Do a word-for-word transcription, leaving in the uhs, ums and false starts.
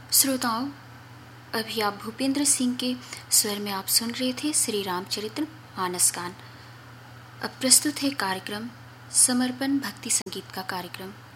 श्रोताओं, अभी आप भूपेंद्र सिंह के स्वर में आप सुन रहे थे श्री रामचरित्र मानस गान। अब प्रस्तुत है कार्यक्रम समर्पण भक्ति संगीत का कार्यक्रम।